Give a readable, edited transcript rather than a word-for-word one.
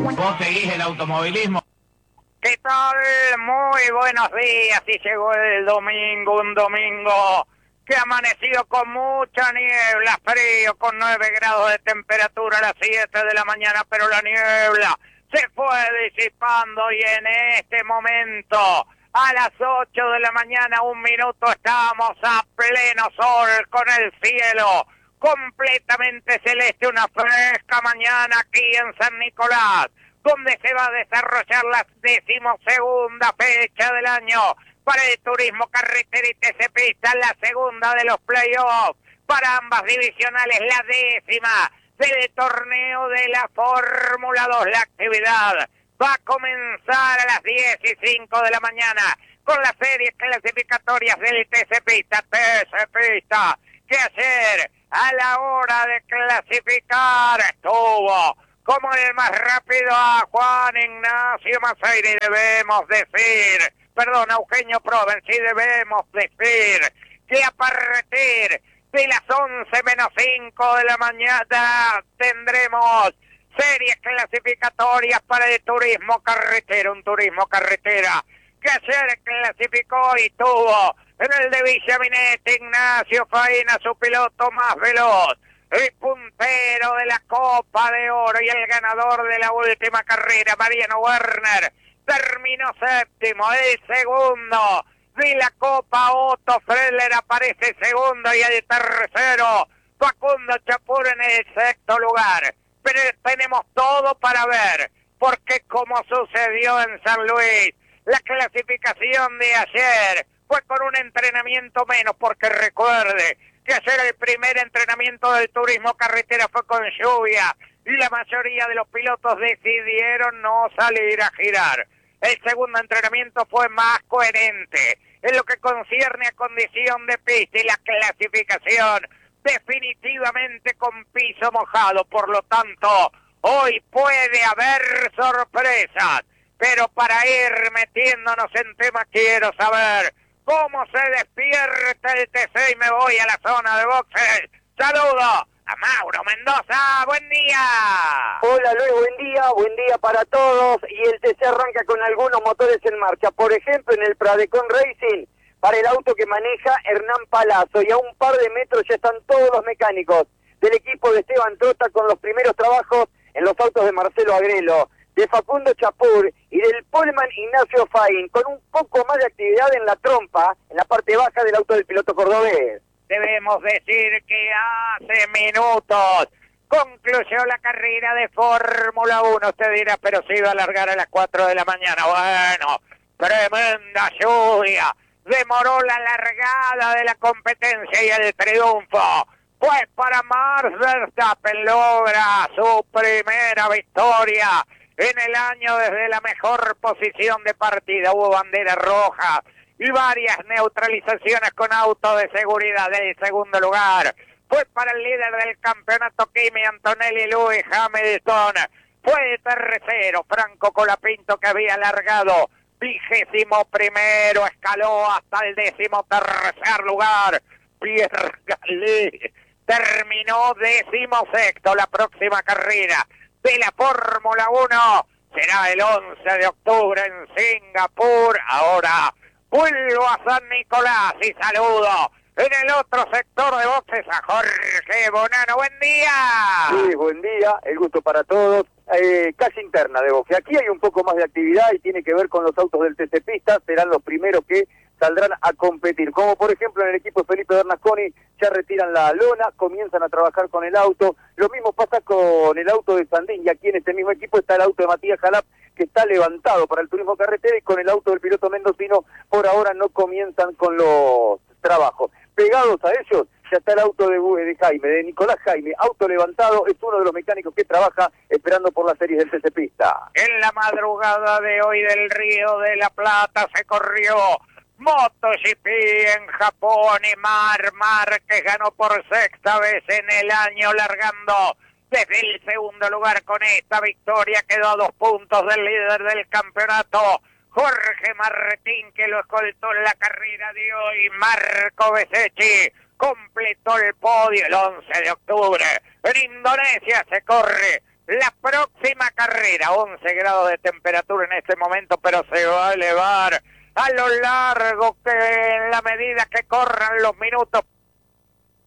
¿Vos seguís el automovilismo? ¿Qué tal? Muy buenos días. Y llegó el domingo, un domingo que ha amanecido con mucha niebla, frío, con 9 grados de temperatura a las 7 de la mañana, pero la niebla se fue disipando y en este momento, a las 8 de la mañana, 1 minuto, estamos a pleno sol con el cielo completamente celeste, una fresca mañana aquí en San Nicolás, donde se va a desarrollar la 12ª fecha del año para el turismo carretera y TC Pista, la segunda de los playoffs para ambas divisionales, la 10ª del torneo de la Fórmula 2. La actividad va a comenzar a las 10:05 de la mañana con las series clasificatorias del TC Pista, que ayer a la hora de clasificar estuvo como el más rápido a Juan Ignacio Maceira, y debemos decir, perdón, a Eugenio Provence, y debemos decir que a partir de las 11:05 de la mañana tendremos series clasificatorias para el turismo carretera, un turismo carretera que ayer clasificó y tuvo en el de Villaminete Ignacio Faina, su piloto más veloz, el puntero de la Copa de Oro y el ganador de la última carrera, Mariano Werner, terminó séptimo. El segundo de la Copa, Otto Frehler, aparece segundo, y el tercero, Facundo Chapur, en el sexto lugar. Pero tenemos todo para ver, porque como sucedió en San Luis, la clasificación de ayer fue con un entrenamiento menos, porque recuerde que ayer el primer entrenamiento del turismo carretera fue con lluvia y la mayoría de los pilotos decidieron no salir a girar. El segundo entrenamiento fue más coherente en lo que concierne a condición de pista y la clasificación definitivamente con piso mojado. Por lo tanto, hoy puede haber sorpresas, pero para ir metiéndonos en tema quiero saber cómo se despierta el TC y me voy a la zona de boxes. Saludo a Mauro Mendoza, buen día. Hola Luis, buen día para todos. Y el TC arranca con algunos motores en marcha. Por ejemplo, en el Pradecon Racing, para el auto que maneja Hernán Palazzo. Y a un par de metros ya están todos los mecánicos del equipo de Esteban Trota con los primeros trabajos en los autos de Marcelo Agrelo, de Facundo Chapur y del Poleman Ignacio Fain, con un poco más de actividad en la trompa, en la parte baja del auto del piloto cordobés. Debemos decir que hace minutos concluyó la carrera de Fórmula 1. Usted dirá, pero se iba a alargar a las 4 de la mañana. Bueno, tremenda lluvia demoró la largada de la competencia, y el triunfo pues para Max Verstappen. Logra su primera victoria en el año desde la mejor posición de partida. Hubo bandera roja y varias neutralizaciones con auto de seguridad. El segundo lugar fue para el líder del campeonato, Kimi Antonelli. Lewis Hamilton fue tercero. Franco Colapinto, que había largado 21º, escaló hasta el 13º lugar. Pierre Gasly terminó 16º. La próxima carrera de la Fórmula 1 será el 11 de octubre en Singapur. Ahora vuelvo a San Nicolás y saludo en el otro sector de boxes a Jorge Bonano. Buen día. Sí, buen día, el gusto para todos. Calle interna de boxe. Aquí hay un poco más de actividad y tiene que ver con los autos del TC Pista. Serán los primeros que saldrán a competir. Como por ejemplo en el equipo de Felipe Bernasconi, ya retiran la lona, comienzan a trabajar con el auto. Lo mismo pasa con el auto de Sandín, y aquí en este mismo equipo está el auto de Matías Jalap, que está levantado para el turismo carretera, y con el auto del piloto mendocino por ahora no comienzan con los trabajos. Pegados a ellos ya está el auto de Jaime, de Nicolás Jaime, auto levantado, es uno de los mecánicos que trabaja esperando por las series del TC Pista. En la madrugada de hoy del Río de la Plata se corrió MotoGP en Japón, y Marc Márquez ganó por sexta vez en el año, largando desde el segundo lugar. Con esta victoria quedó a 2 puntos del líder del campeonato, Jorge Martín, que lo escoltó en la carrera de hoy. Marco Bezzecchi completó el podio. El 11 de octubre en Indonesia se corre la próxima carrera. 11 grados de temperatura en este momento, pero se va a elevar a lo largo que en la medida que corran los minutos